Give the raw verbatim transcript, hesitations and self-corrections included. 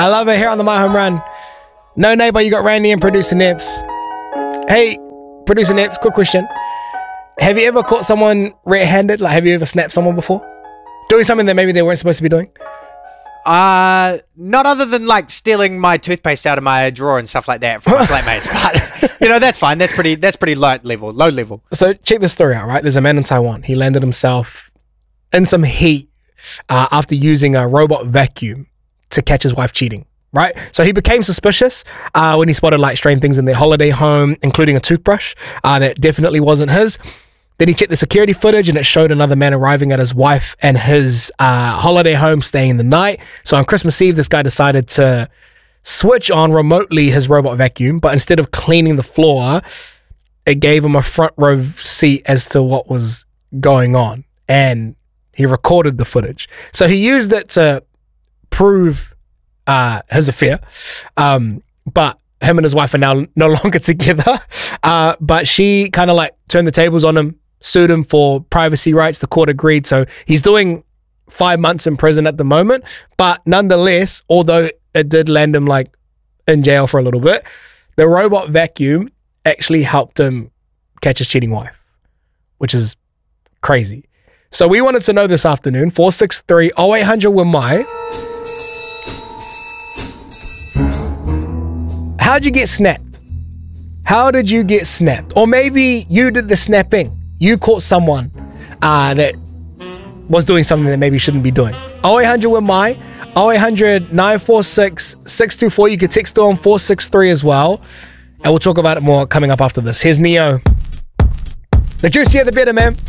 I love it here on the My Home Run. No neighbor, you got Randy and producer Nips. Hey, producer Nips, quick question. Have you ever caught someone red-handed? Like, have you ever snapped someone before? Doing something that maybe they weren't supposed to be doing? Uh, not other than like stealing my toothpaste out of my drawer and stuff like that from my flatmates. But, you know, that's fine. That's pretty, that's pretty light level, low level. So check this story out, right? There's a man in Taiwan. He landed himself in some heat uh, after using a robot vacuum to catch his wife cheating, right? So he became suspicious uh, when he spotted like strange things in their holiday home, including a toothbrush uh, that definitely wasn't his. Then he checked the security footage and it showed another man arriving at his wife and his uh, holiday home staying the night. So on Christmas Eve, this guy decided to switch on remotely his robot vacuum, but instead of cleaning the floor, it gave him a front row seat as to what was going on. And he recorded the footage. So he used it to prove uh, his affair. Um, but him and his wife are now no longer together. Uh, but she kind of like turned the tables on him, sued him for privacy rights. The court agreed. So he's doing five months in prison at the moment. But nonetheless, although it did land him like in jail for a little bit, the robot vacuum actually helped him catch his cheating wife, which is crazy. So we wanted to know this afternoon, four six three, oh eight hundred, W M I. How'd you get snapped? How did you get snapped? Or maybe you did the snapping. You caught someone uh, that was doing something that maybe shouldn't be doing. oh eight hundred, W M I, oh eight hundred, nine four six, six two four. You can text on four six three as well. And we'll talk about it more coming up after this. Here's Neo. The juicier, the better, man.